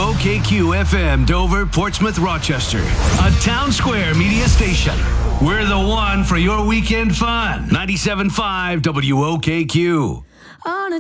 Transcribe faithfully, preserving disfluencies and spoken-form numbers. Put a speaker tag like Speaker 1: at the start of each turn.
Speaker 1: O K Q F M, Dover, Portsmouth, Rochester. A Town Square media station. We're the one for your weekend fun. ninety-seven point five W O K Q. On a